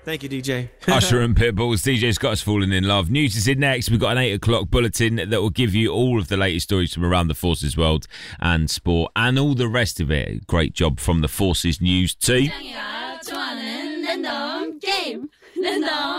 Thank you, DJ. Usher and Pitbull's DJ Scott's Falling in Love. News is in next. We've got an 8 o'clock bulletin that will give you all of the latest stories from around the Forces world and sport and all the rest of it. Great job from the Forces News team.